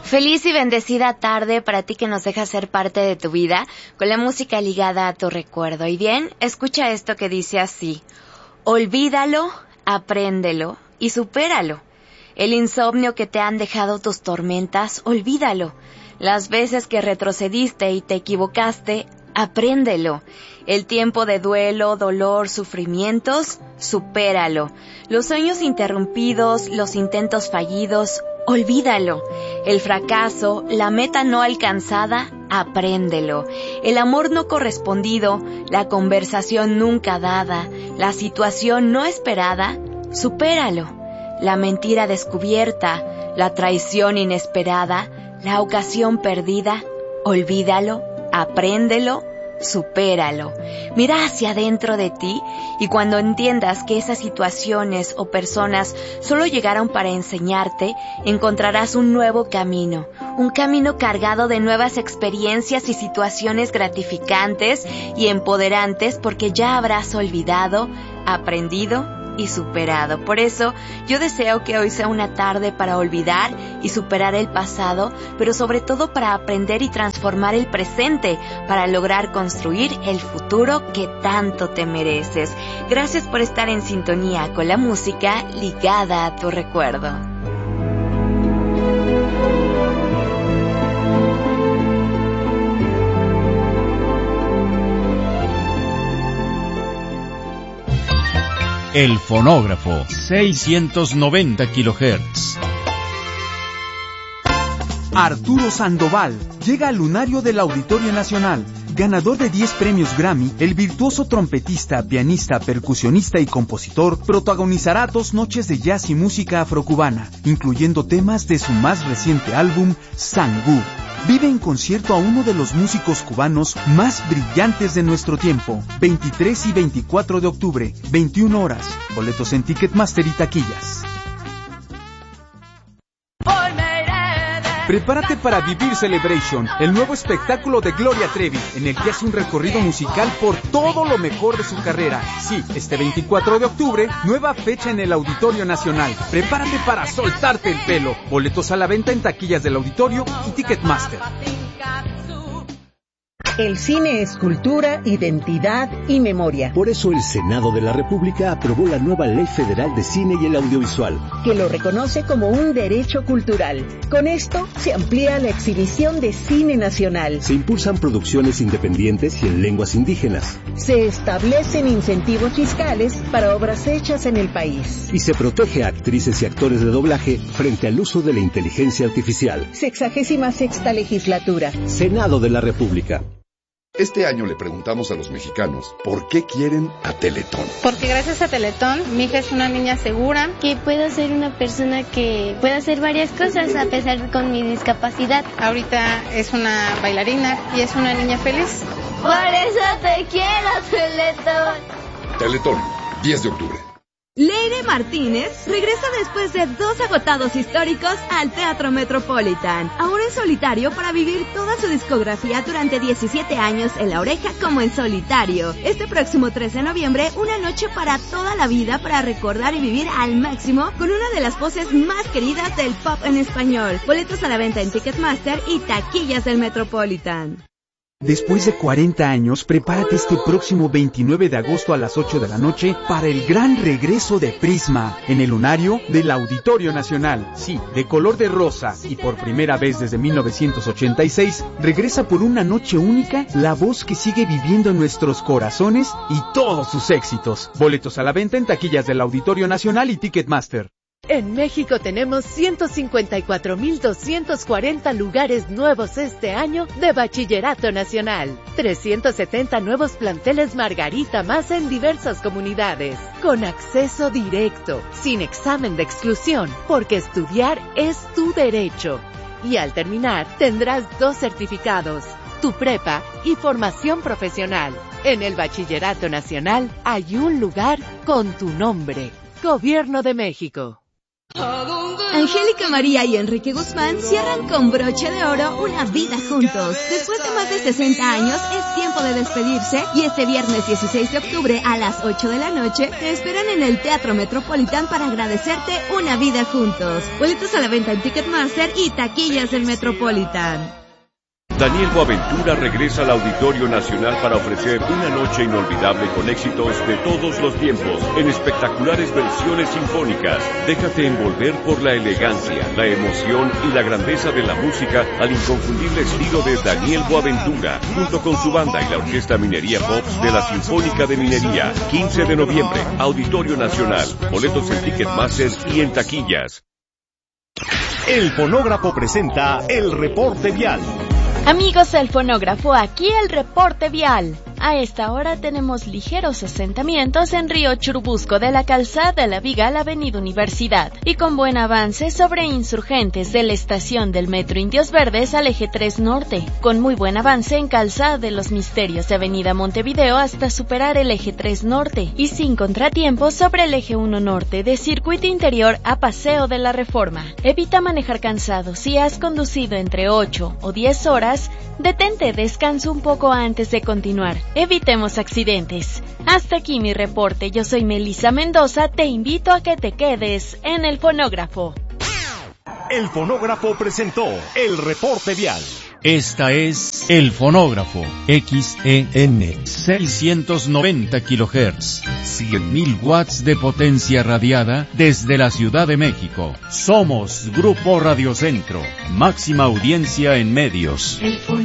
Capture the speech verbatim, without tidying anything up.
Feliz y bendecida tarde para ti que nos deja ser parte de tu vida con la música ligada a tu recuerdo. Y bien, escucha esto que dice así: olvídalo, apréndelo y supéralo. El insomnio que te han dejado tus tormentas, olvídalo. Las veces que retrocediste y te equivocaste, apréndelo. El tiempo de duelo, dolor, sufrimientos, supéralo. Los sueños interrumpidos, los intentos fallidos, olvídalo. El fracaso, la meta no alcanzada, apréndelo. El amor no correspondido, la conversación nunca dada, la situación no esperada, supéralo. La mentira descubierta, la traición inesperada, la ocasión perdida, olvídalo, apréndelo, supéralo. Mira hacia adentro de ti y cuando entiendas que esas situaciones o personas solo llegaron para enseñarte, encontrarás un nuevo camino, un camino cargado de nuevas experiencias y situaciones gratificantes y empoderantes porque ya habrás olvidado, aprendido y superado. Por eso, yo deseo que hoy sea una tarde para olvidar y superar el pasado, pero sobre todo para aprender y transformar el presente, para lograr construir el futuro que tanto te mereces. Gracias por estar en sintonía con la música ligada a tu recuerdo. El fonógrafo, seiscientos noventa kilohertz. Arturo Sandoval llega al lunario del Auditorio Nacional. Ganador de diez premios Grammy, el virtuoso trompetista, pianista, percusionista y compositor protagonizará dos noches de jazz y música afrocubana, incluyendo temas de su más reciente álbum, Sangú. Vive en concierto a uno de los músicos cubanos más brillantes de nuestro tiempo. veintitrés y veinticuatro de octubre, veintiuna horas. Boletos en Ticketmaster y taquillas. Prepárate para vivir Celebration, el nuevo espectáculo de Gloria Trevi, en el que hace un recorrido musical por todo lo mejor de su carrera. Sí, este veinticuatro de octubre, nueva fecha en el Auditorio Nacional. Prepárate para soltarte el pelo. Boletos a la venta en taquillas del Auditorio y Ticketmaster. El cine es cultura, identidad y memoria. Por eso el Senado de la República aprobó la nueva Ley Federal de Cine y el Audiovisual, que lo reconoce como un derecho cultural. Con esto se amplía la exhibición de cine nacional. Se impulsan producciones independientes y en lenguas indígenas. Se establecen incentivos fiscales para obras hechas en el país. Y se protege a actrices y actores de doblaje frente al uso de la inteligencia artificial. Sexagésima sexta legislatura. Senado de la República. Este año le preguntamos a los mexicanos por qué quieren a Teletón. Porque gracias a Teletón, mi hija es una niña segura. Que puedo ser una persona que pueda hacer varias cosas a pesar de con mi discapacidad. Ahorita es una bailarina y es una niña feliz. Por eso te quiero, Teletón. Teletón, diez de octubre. Leire Martínez regresa después de dos agotados históricos al Teatro Metropolitan, ahora en solitario para vivir toda su discografía durante diecisiete años en La Oreja como en solitario. Este próximo trece de noviembre, una noche para toda la vida para recordar y vivir al máximo con una de las voces más queridas del pop en español. Boletos a la venta en Ticketmaster y taquillas del Metropolitan. Después de cuarenta años, prepárate este próximo veintinueve de agosto a las ocho de la noche para el gran regreso de Prisma en el lunario del Auditorio Nacional. Sí, de color de rosa y por primera vez desde mil novecientos ochenta y seis, regresa por una noche única la voz que sigue viviendo en nuestros corazones y todos sus éxitos. Boletos a la venta en taquillas del Auditorio Nacional y Ticketmaster. En México tenemos ciento cincuenta y cuatro mil doscientos cuarenta lugares nuevos este año de Bachillerato Nacional. trescientos setenta nuevos planteles Margarita más en diversas comunidades. Con acceso directo, sin examen de exclusión, porque estudiar es tu derecho. Y al terminar, tendrás dos certificados, tu prepa y formación profesional. En el Bachillerato Nacional hay un lugar con tu nombre. Gobierno de México. Angélica María y Enrique Guzmán cierran con broche de oro una vida juntos. Después de más de sesenta años, es tiempo de despedirse y este viernes dieciséis de octubre a las ocho de la noche te esperan en el Teatro Metropolitan para agradecerte una vida juntos. Boletos a la venta en Ticketmaster y taquillas del Metropolitan. Daniel Boaventura regresa al Auditorio Nacional para ofrecer una noche inolvidable con éxitos de todos los tiempos, en espectaculares versiones sinfónicas. Déjate envolver por la elegancia, la emoción y la grandeza de la música al inconfundible estilo de Daniel Boaventura, junto con su banda y la Orquesta Minería Pops de la Sinfónica de Minería. quince de noviembre, Auditorio Nacional. Boletos en Ticketmaster y en taquillas. El Fonógrafo presenta el reporte vial. Amigos del Fonógrafo, aquí el reporte vial. A esta hora tenemos ligeros asentamientos en Río Churubusco de la calzada de la Viga a la Avenida Universidad y con buen avance sobre Insurgentes de la estación del Metro Indios Verdes al eje tres Norte, con muy buen avance en calzada de los Misterios de Avenida Montevideo hasta superar el eje tres Norte y sin contratiempos sobre el eje uno Norte de Circuito Interior a Paseo de la Reforma. Evita manejar cansado. Si has conducido entre ocho o diez horas, detente, descansa un poco antes de continuar. Evitemos accidentes. Hasta aquí mi reporte. Yo soy Melissa Mendoza. Te invito a que te quedes en el Fonógrafo. El Fonógrafo presentó el reporte vial. Esta es El Fonógrafo, X E N, seiscientos noventa kilohertz, cien mil watts de potencia radiada desde la Ciudad de México. Somos Grupo Radio Centro, máxima audiencia en medios. El